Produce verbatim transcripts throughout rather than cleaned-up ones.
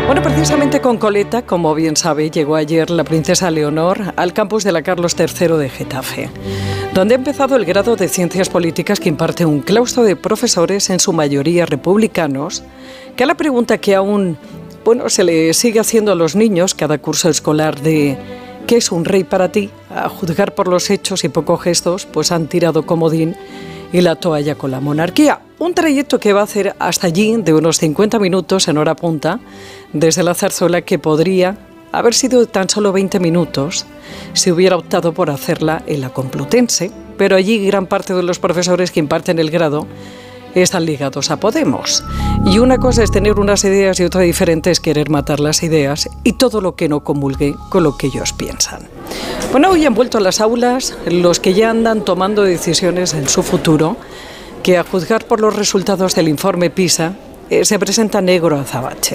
Bueno, precisamente con Coleta, como bien sabe, llegó ayer la princesa Leonor al campus de la Carlos tercero de Getafe, donde ha empezado el grado de Ciencias Políticas que imparte un claustro de profesores, en su mayoría republicanos, que a la pregunta que aún bueno, se le sigue haciendo a los niños cada curso escolar de ¿qué es un rey para ti?, a juzgar por los hechos y pocos gestos, pues han tirado comodín y la toalla con la monarquía. Un trayecto que va a hacer hasta allí de unos cincuenta minutos en hora punta, desde la Zarzuela, que podría haber sido tan solo veinte minutos si hubiera optado por hacerla en la Complutense, pero allí gran parte de los profesores que imparten el grado están ligados a Podemos. Y una cosa es tener unas ideas y otra diferente es querer matar las ideas y todo lo que no comulgue con lo que ellos piensan. Bueno, hoy han vuelto a las aulas los que ya andan tomando decisiones en su futuro, que a juzgar por los resultados del informe PISA, eh, se presenta negro azabache.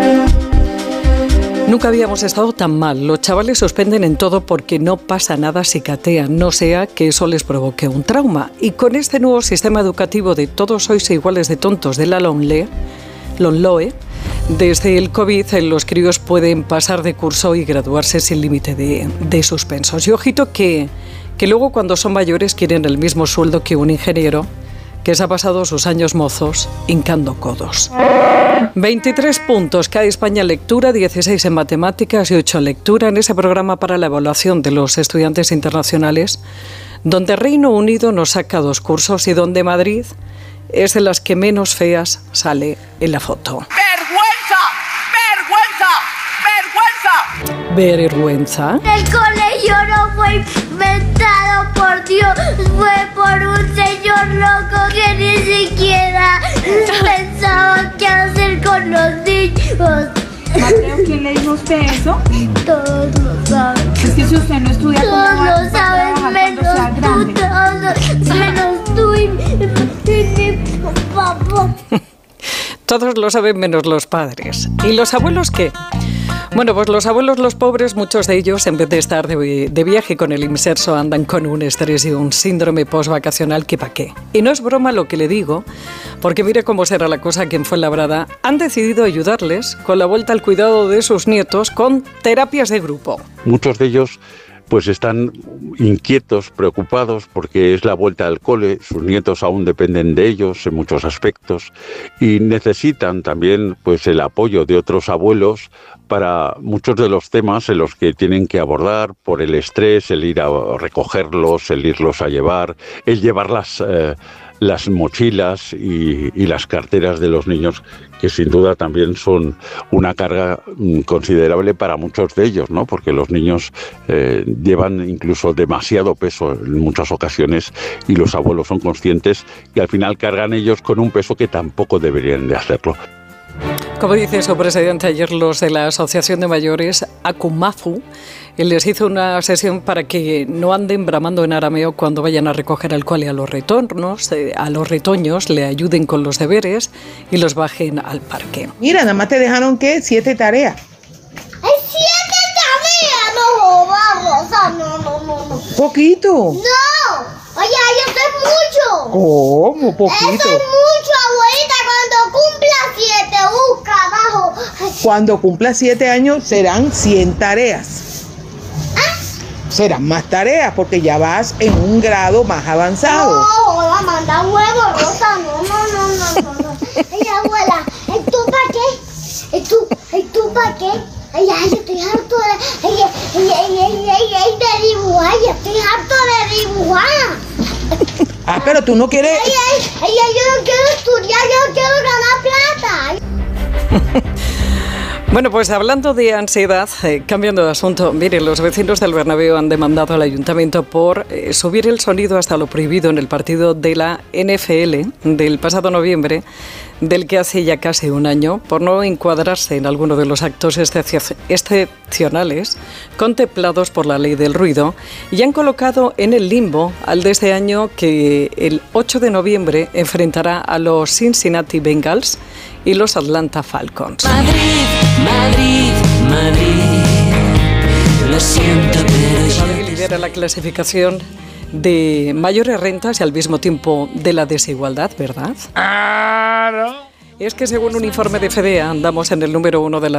Nunca habíamos estado tan mal. Los chavales suspenden en todo porque no pasa nada si catean, no sea que eso les provoque un trauma. Y con este nuevo sistema educativo de todos sois iguales de tontos de la LOMLOE, LOMLOE, desde el COVID los críos pueden pasar de curso y graduarse sin límite de, de suspensos. Y ojito que, que luego cuando son mayores quieren el mismo sueldo que un ingeniero que se ha pasado sus años mozos hincando codos. veintitrés puntos cae España en lectura, dieciséis en matemáticas y ocho en lectura en ese programa para la evaluación de los estudiantes internacionales, donde Reino Unido nos saca dos cursos y donde Madrid es de las que menos feas sale en la foto. ¡Vergüenza! ¡Vergüenza! ¡Vergüenza! ¿Vergüenza? El colegio no fue inventado por Dios, fue por un señor loco que ni siquiera pensaba qué hacer con los niños. Mateo, ¿quién le dijo a usted eso? Todos lo saben. Es que si usted no estudia, ¿cómo Todos va a lo saben, trabajar cuando sea menos tú, grande? todos, menos tú y mi, y mi papá. Todos lo saben menos los padres. ¿Y los abuelos qué? Bueno, pues los abuelos, los pobres, muchos de ellos, en vez de estar de, de viaje con el inserso, andan con un estrés y un síndrome postvacacional que pa' qué. Y no es broma lo que le digo, porque mire cómo será la cosa que en Fuenlabrada han decidido ayudarles con la vuelta al cuidado de sus nietos con terapias de grupo. Muchos de ellos pues están inquietos, preocupados, porque es la vuelta al cole, sus nietos aún dependen de ellos en muchos aspectos y necesitan también pues el apoyo de otros abuelos para muchos de los temas en los que tienen que abordar por el estrés, el ir a recogerlos, el irlos a llevar, el llevar las, eh, las mochilas y, y las carteras de los niños, que sin duda también son una carga considerable para muchos de ellos, ¿no? Porque los niños eh, llevan incluso demasiado peso en muchas ocasiones y los abuelos son conscientes y al final cargan ellos con un peso que tampoco deberían de hacerlo. Como dice su presidente ayer, los de la Asociación de Mayores, Akumafu, les hizo una sesión para que no anden bramando en arameo cuando vayan a recoger al cole a los retornos, eh, a los retoños, le ayuden con los deberes y los bajen al parque. Mira, nada más te dejaron, ¿qué? Siete tareas. ¡Hay siete tareas! No, vamos, no, no, no, no. Poquito. ¡No! Oye, eso es mucho. ¿Cómo? Poquito. Eso es mucho, abuelita. Cuando cumpla siete, busca abajo. Cuando cumpla siete años serán cien tareas. ¿Ah? Serán más tareas porque ya vas en un grado más avanzado. No, la manda huevo, Rosa. No, no, no, no, no, no. Ay, abuela, ¿y tú para qué? ¿Y tú, y tú para qué? Ay, ay, yo estoy harto de, ay, ay, ay, ay, ay, ay, de dibujar. Yo estoy harto de dibujar. Ah, pero tú no quieres... Ay, ay, ay, ay, yo no quiero estudiar, yo quiero ganar plata. Bueno, pues hablando de ansiedad, eh, cambiando de asunto, miren, los vecinos del Bernabéu han demandado al ayuntamiento por eh, subir el sonido hasta lo prohibido en el partido de la N F L del pasado noviembre, del que hace ya casi un año, por no encuadrarse en alguno de los actos excepcionales contemplados por la ley del ruido, y han colocado en el limbo al de este año, que el ocho de noviembre enfrentará a los Cincinnati Bengals y los Atlanta Falcons. Madrid, Madrid, Madrid, lo siento, pero ya... Madrid lidera la clasificación de mayores rentas y al mismo tiempo de la desigualdad, ¿verdad? ¡Claro! Es que según un informe de Fedea andamos en el número uno de la